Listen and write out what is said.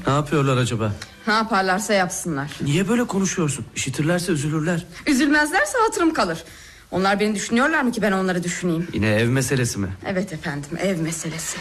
Ne yapıyorlar acaba? Ne yaparlarsa yapsınlar. Niye böyle konuşuyorsun? İşitirlerse üzülürler. Üzülmezlerse hatırım kalır. Onlar beni düşünüyorlar mı ki ben onları düşüneyim? Yine ev meselesi mi? Evet efendim, ev meselesi.